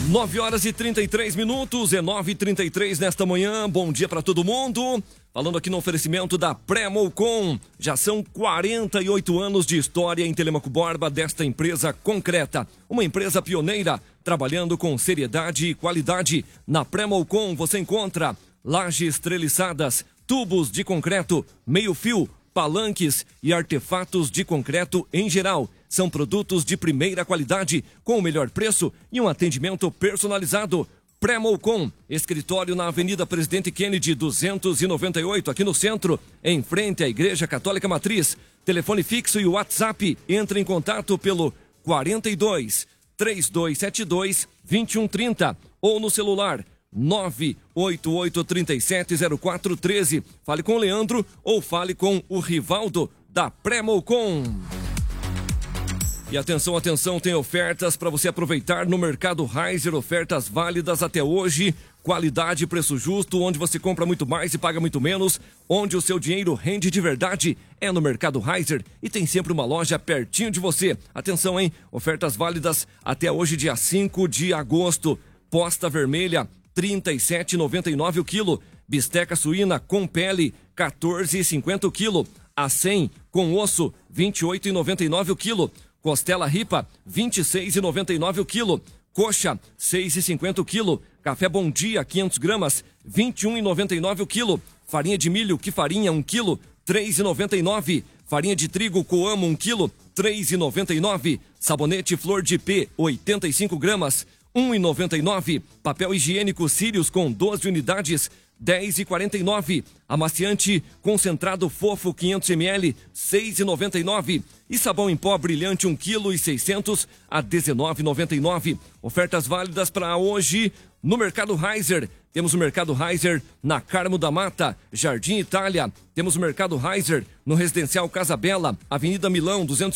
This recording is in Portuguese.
9h33, é 9h33 nesta manhã. Bom dia para todo mundo. Falando aqui no oferecimento da Pré-Molcom. Já são 48 anos de história em Telêmaco Borba desta empresa concreta. Uma empresa pioneira, trabalhando com seriedade e qualidade. Na Pré-Molcom você encontra lajes treliçadas, tubos de concreto, meio-fio, palanques e artefatos de concreto em geral. São produtos de primeira qualidade, com o melhor preço e um atendimento personalizado. Pré-Molcom, escritório na Avenida Presidente Kennedy 298, aqui no centro, em frente à Igreja Católica Matriz. Telefone fixo e WhatsApp. Entre em contato pelo 42 3272 2130 ou no celular 988370413. Fale com o Leandro ou fale com o Rivaldo da Pré-Molcom. E atenção, atenção, tem ofertas para você aproveitar no Mercado Reiser, ofertas válidas até hoje, qualidade e preço justo, onde você compra muito mais e paga muito menos, onde o seu dinheiro rende de verdade, é no Mercado Reiser e tem sempre uma loja pertinho de você. Atenção, hein? Ofertas válidas até hoje, dia 5 de agosto. Posta vermelha, R$ 37,99 o quilo. Bisteca suína com pele, R$ 14,50 o quilo. A 100 com osso, R$ 28,99 o quilo. Costela ripa, R$ 26,99 o quilo. Coxa, R$ 6,50 o quilo. Café Bom Dia, 500 gramas, R$ 21,99 o quilo. Farinha de milho, que farinha, 1 quilo, R$ 3,99. Farinha de trigo Coamo, 1 quilo, R$ 3,99. Sabonete Flor de P, 85 gramas, R$ 1,99. Papel higiênico Sirius com 12 unidades, R$ 10,49. Amaciante concentrado fofo 500 ml, R$ 6,99. E sabão em pó brilhante 1,6 kg a R$ 19,99. Ofertas válidas para hoje no Mercado Reiser. Temos o Mercado Reiser na Carmo da Mata, Jardim Itália. Temos o Mercado Reiser no Residencial Casa Bela, Avenida Milão 200.